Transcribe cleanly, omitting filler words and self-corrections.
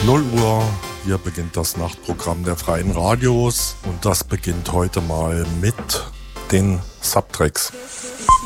0 Uhr, hier beginnt das Nachtprogramm der Freien Radios und das beginnt heute mal mit den Subtracks.